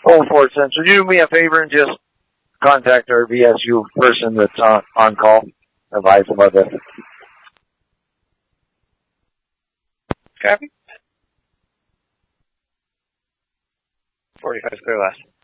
04 Central. Do me a favor and just contact our VSU person that's on call. Advise about this. Copy. 45 clear last.